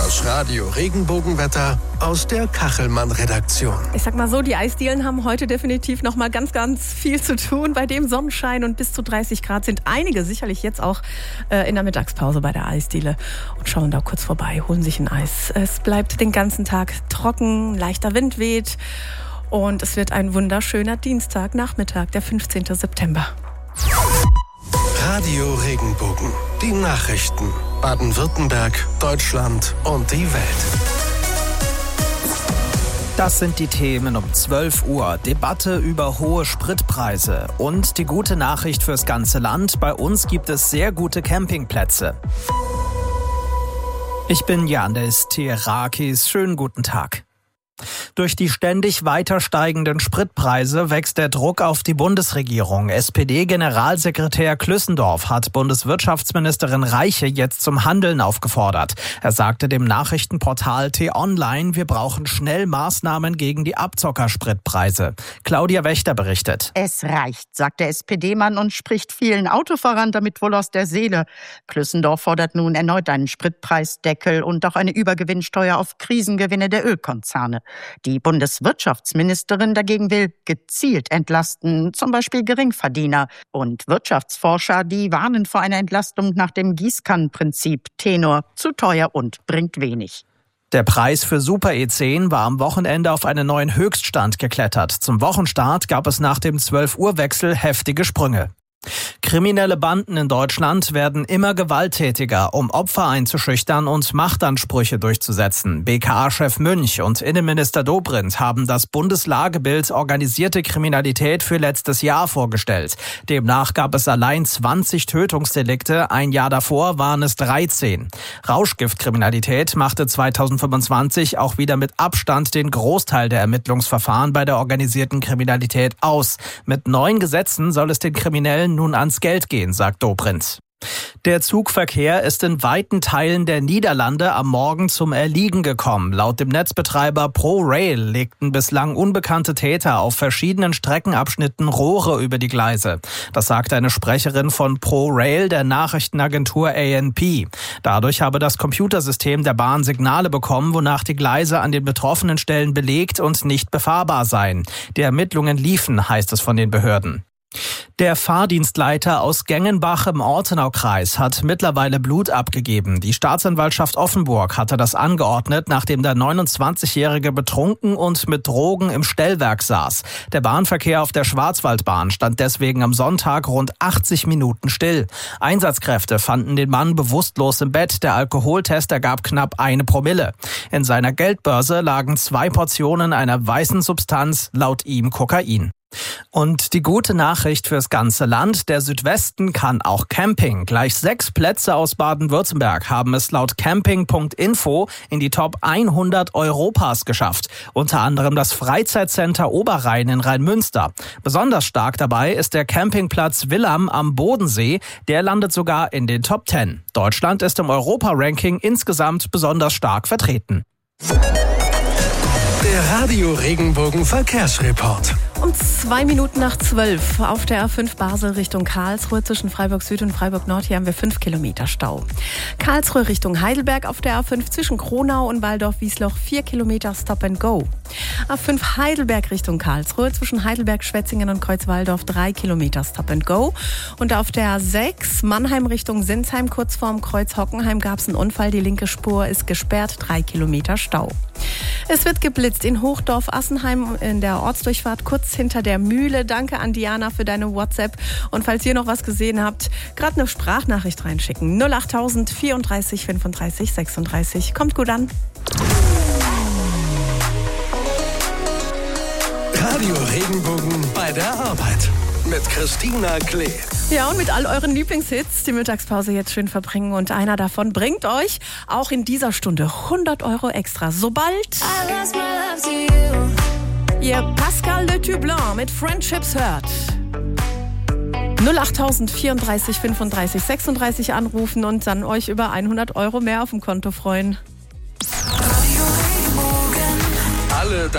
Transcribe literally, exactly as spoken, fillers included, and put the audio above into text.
Das Radio-Regenbogenwetter aus der Kachelmann-Redaktion. Ich sag mal so, die Eisdielen haben heute definitiv noch mal ganz, ganz viel zu tun. Bei dem Sonnenschein und bis zu dreißig Grad sind einige sicherlich jetzt auch äh, in der Mittagspause bei der Eisdiele und schauen da kurz vorbei, holen sich ein Eis. Es bleibt den ganzen Tag trocken, leichter Wind weht und es wird ein wunderschöner Dienstagnachmittag, der fünfzehnten September. Radio Regenbogen, die Nachrichten. Baden-Württemberg, Deutschland und die Welt. Das sind die Themen um zwölf Uhr. Debatte über hohe Spritpreise. Und die gute Nachricht fürs ganze Land. Bei uns gibt es sehr gute Campingplätze. Ich bin Yannis Terakis. Schönen guten Tag. Durch die ständig weiter steigenden Spritpreise wächst der Druck auf die Bundesregierung. S P D-Generalsekretär Klüssendorf hat Bundeswirtschaftsministerin Reiche jetzt zum Handeln aufgefordert. Er sagte dem Nachrichtenportal T-Online, wir brauchen schnell Maßnahmen gegen die Abzockerspritpreise. Claudia Wächter berichtet. Es reicht, sagt der S P D-Mann und spricht vielen Autofahrern damit wohl aus der Seele. Klüssendorf fordert nun erneut einen Spritpreisdeckel und auch eine Übergewinnsteuer auf Krisengewinne der Ölkonzerne. Die Bundeswirtschaftsministerin dagegen will gezielt entlasten, zum Beispiel Geringverdiener. Und Wirtschaftsforscher, die warnen vor einer Entlastung nach dem Gießkannenprinzip. Tenor, zu teuer und bringt wenig. Der Preis für Super E zehn war am Wochenende auf einen neuen Höchststand geklettert. Zum Wochenstart gab es nach dem zwölf Uhr Wechsel heftige Sprünge. Kriminelle Banden in Deutschland werden immer gewalttätiger, um Opfer einzuschüchtern und Machtansprüche durchzusetzen. B K A-Chef Münch und Innenminister Dobrindt haben das Bundeslagebild Organisierte Kriminalität für letztes Jahr vorgestellt. Demnach gab es allein zwanzig Tötungsdelikte, ein Jahr davor waren es dreizehn. Rauschgiftkriminalität machte zweitausendfünfundzwanzig auch wieder mit Abstand den Großteil der Ermittlungsverfahren bei der organisierten Kriminalität aus. Mit neuen Gesetzen soll es den Kriminellen nun ans Geld gehen, sagt Dobrindt. Der Zugverkehr ist in weiten Teilen der Niederlande am Morgen zum Erliegen gekommen. Laut dem Netzbetreiber ProRail legten bislang unbekannte Täter auf verschiedenen Streckenabschnitten Rohre über die Gleise. Das sagte eine Sprecherin von ProRail, der Nachrichtenagentur A N P. Dadurch habe das Computersystem der Bahn Signale bekommen, wonach die Gleise an den betroffenen Stellen belegt und nicht befahrbar seien. Die Ermittlungen liefen, heißt es von den Behörden. Der Fahrdienstleiter aus Gengenbach im Ortenaukreis hat mittlerweile Blut abgegeben. Die Staatsanwaltschaft Offenburg hatte das angeordnet, nachdem der neunundzwanzigjährige betrunken und mit Drogen im Stellwerk saß. Der Bahnverkehr auf der Schwarzwaldbahn stand deswegen am Sonntag rund achtzig Minuten still. Einsatzkräfte fanden den Mann bewusstlos im Bett. Der Alkoholtest ergab knapp eine Promille. In seiner Geldbörse lagen zwei Portionen einer weißen Substanz, laut ihm Kokain. Und die gute Nachricht fürs ganze Land, der Südwesten kann auch Camping. Gleich sechs Plätze aus Baden-Württemberg haben es laut camping punkt info in die Top hundert Europas geschafft. Unter anderem das Freizeitcenter Oberrhein in Rheinmünster. Besonders stark dabei ist der Campingplatz Willam am Bodensee. Der landet sogar in den Top zehn. Deutschland ist im Europa-Ranking insgesamt besonders stark vertreten. Der Radio Regenbogen Verkehrsreport. Um zwei Minuten nach zwölf auf der A fünf Basel Richtung Karlsruhe zwischen Freiburg Süd und Freiburg Nord. Hier haben wir fünf Kilometer Stau. Karlsruhe Richtung Heidelberg auf der A fünf zwischen Kronau und Waldorf-Wiesloch vier Kilometer Stop and Go. A fünf Heidelberg Richtung Karlsruhe zwischen Heidelberg, Schwetzingen und Kreuzwaldorf drei Kilometer Stop and Go. Und auf der A sechs Mannheim Richtung Sinsheim kurz vorm Kreuz Hockenheim gab es einen Unfall. Die linke Spur ist gesperrt, drei Kilometer Stau. Es wird geblitzt in Hochdorf-Assenheim in der Ortsdurchfahrt kurz hinter der Mühle. Danke an Diana für deine WhatsApp. Und falls ihr noch was gesehen habt, gerade eine Sprachnachricht reinschicken. null achttausend vierunddreißig fünfunddreißig sechsunddreißig. Kommt gut an. Radio Regenbogen bei der Arbeit mit Christina Klee. Ja, und mit all euren Lieblingshits die Mittagspause jetzt schön verbringen. Und einer davon bringt euch auch in dieser Stunde hundert Euro extra. Sobald ihr Pascal Le Tublin mit Friendships hört. null achttausend vierunddreißig fünfunddreißig sechsunddreißig anrufen und dann euch über hundert Euro mehr auf dem Konto freuen.